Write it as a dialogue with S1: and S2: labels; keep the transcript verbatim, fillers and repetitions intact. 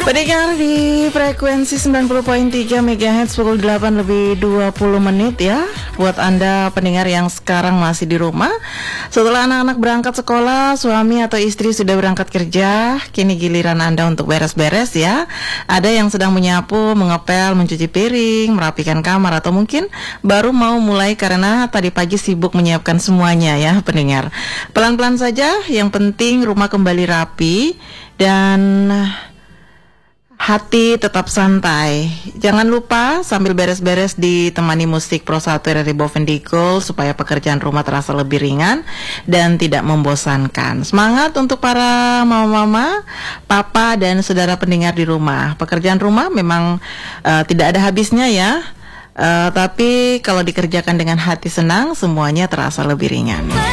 S1: Pendengar di frekuensi sembilan puluh koma tiga megahertz pukul delapan lebih dua puluh menit ya. Buat Anda pendengar yang sekarang masih di rumah, setelah anak-anak berangkat sekolah, suami atau istri sudah berangkat kerja, kini giliran Anda untuk beres-beres ya. Ada yang sedang menyapu, mengepel, mencuci piring, merapikan kamar, atau mungkin baru mau mulai karena tadi pagi sibuk menyiapkan semuanya ya pendengar. Pelan-pelan saja, yang penting rumah kembali rapi dan hati tetap santai. Jangan lupa sambil beres-beres ditemani musik Pro satu R R I Bovendigul supaya pekerjaan rumah terasa lebih ringan dan tidak membosankan. Semangat untuk para mama-mama, papa dan saudara pendengar di rumah. Pekerjaan rumah memang uh, tidak ada habisnya ya. Uh, tapi kalau dikerjakan dengan hati senang, semuanya terasa lebih ringan.